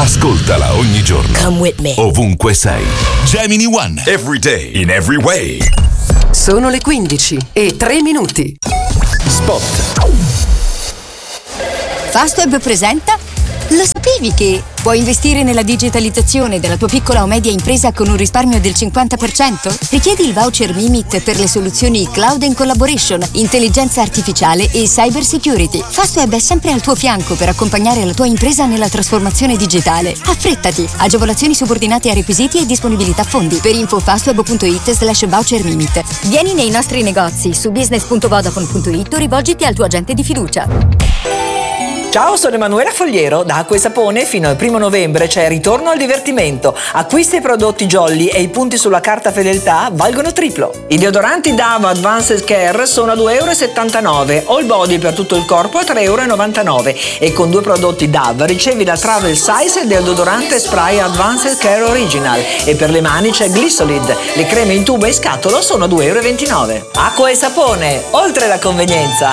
Ascoltala ogni giorno. Come with me. Ovunque sei. Gemini One. Every day. In every way. Sono le 15:03. Spot. Fastweb presenta. Lo sapevi che puoi investire nella digitalizzazione della tua piccola o media impresa con un risparmio del 50%? Richiedi il voucher Mimit per le soluzioni Cloud and Collaboration, intelligenza artificiale e cyber security. Fastweb è sempre al tuo fianco per accompagnare la tua impresa nella trasformazione digitale. Affrettati! Agevolazioni subordinate a requisiti e disponibilità fondi. Per info fastweb.it/voucher Mimit. Vieni nei nostri negozi su business.vodafone.it o rivolgiti al tuo agente di fiducia. Ciao, sono Emanuela Fogliero. Da Acqua e Sapone fino al 1 novembre c'è Ritorno al divertimento. Acquista i prodotti Jolly e i punti sulla carta fedeltà valgono triplo. I deodoranti Dove Advanced Care sono a €2,79 o il body per tutto il corpo a €3,99 e con 2 prodotti Dove ricevi la travel size del deodorante spray Advanced Care Original e per le mani c'è Glysolid. Le creme in tubo e scatolo sono a €2,29. Acqua e Sapone, oltre la convenienza.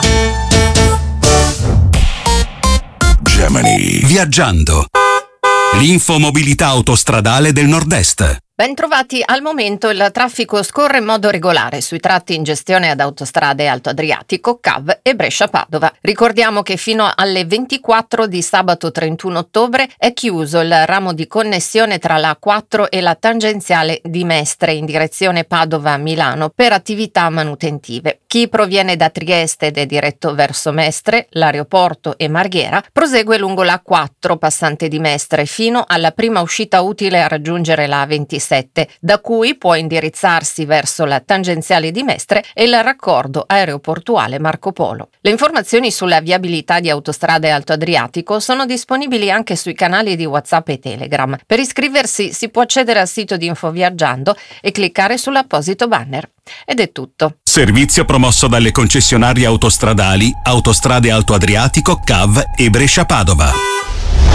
Gemini. Viaggiando. L'infomobilità autostradale del Nord-Est. Bentrovati. Al momento il traffico scorre in modo regolare sui tratti in gestione ad Autostrade Alto Adriatico, CAV e Brescia-Padova. Ricordiamo che fino alle 24 di sabato 31 ottobre è chiuso il ramo di connessione tra la A4 e la tangenziale di Mestre in direzione Padova-Milano per attività manutentive. Chi proviene da Trieste ed è diretto verso Mestre, l'aeroporto e Marghera prosegue lungo la A4 passante di Mestre fino alla prima uscita utile a raggiungere la A27, da cui può indirizzarsi verso la tangenziale di Mestre e il raccordo aeroportuale Marco Polo. Le informazioni sulla viabilità di Autostrade Alto Adriatico sono disponibili anche sui canali di WhatsApp e Telegram. Per iscriversi si può accedere al sito di Infoviaggiando e cliccare sull'apposito banner. Ed è tutto. Servizio promosso dalle concessionarie autostradali Autostrade Alto Adriatico, CAV e Brescia-Padova.